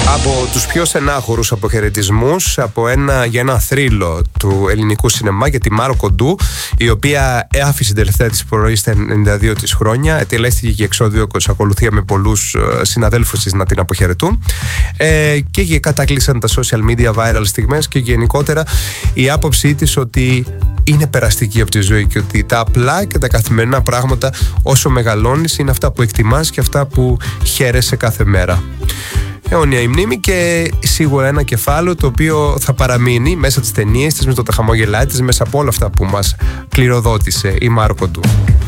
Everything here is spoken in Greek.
Από τους πιο στενάχωρους αποχαιρετισμούς για ένα θρύλο του ελληνικού σινεμά για τη Μάρο Κοντού, η οποία άφησε την τελευταία της πορεία στα 92 της χρόνια, ετελέστηκε και εξώδιο ακολουθία με πολλούς συναδέλφους της να την αποχαιρετούν, και κατάκλεισαν τα social media viral στιγμές και γενικότερα η άποψή της ότι είναι περαστική από τη ζωή και ότι τα απλά και τα καθημερινά πράγματα όσο μεγαλώνεις είναι αυτά που εκτιμάς και αυτά που χαίρεσαι κάθε μέρα. Αιώνια η μνήμη και σίγουρα ένα κεφάλαιο το οποίο θα παραμείνει μέσα τις ταινίες της, με το τα χαμόγελά της, μέσα από όλα αυτά που μας κληροδότησε η Μάρο Κοντού.